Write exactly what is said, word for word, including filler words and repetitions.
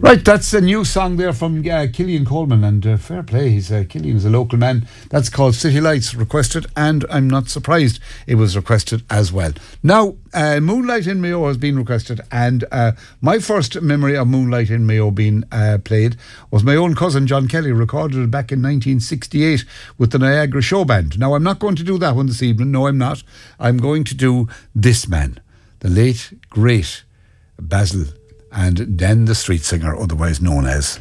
Right, that's a new song there from uh, Killian Coleman, and uh, fair play, he's uh, Killian is a local man. That's called City Lights, requested, and I'm not surprised it was requested as well. Now, uh, Moonlight in Mayo has been requested, and uh, my first memory of Moonlight in Mayo being uh, played was my own cousin John Kelly recorded it back in nineteen sixty-eight with the Niagara Show Band. Now, I'm not going to do that one this evening, no I'm not. I'm going to do this man, the late, great Basil and then the street singer, otherwise known as